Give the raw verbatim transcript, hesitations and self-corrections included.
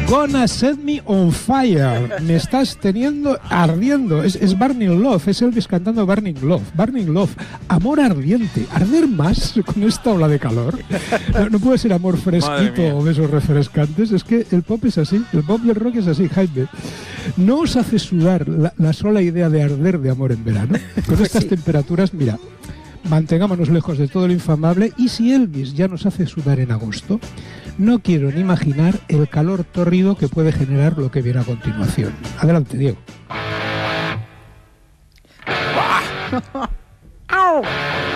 Gonna set me on fire. Me estás teniendo ardiendo. Es, es Burning Love, es Elvis cantando Burning Love. Burning Love, amor ardiente. ¿Arder más con esta ola de calor? No, no puede ser amor fresquito o besos refrescantes. Es que el pop es así, el pop y el rock es así, Jaime. ¿No os hace sudar la, la sola idea de arder de amor en verano? Con estas sí. temperaturas, mira, mantengámonos lejos de todo lo infamable. Y si Elvis ya nos hace sudar en agosto, no quiero ni imaginar el calor tórrido que puede generar lo que viene a continuación. Adelante, Diego.